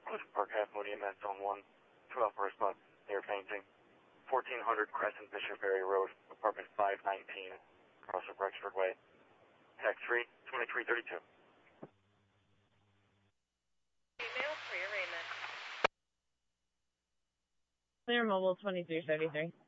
Park Ave, Moody and Met, Zone 1. 2 for response, near painting. 1400 Crescent Bishop Ferry Road, apartment 519, across of Rexford Way. Tax 3, 2332. Email pre-arraignment. Clear Mobile 2333.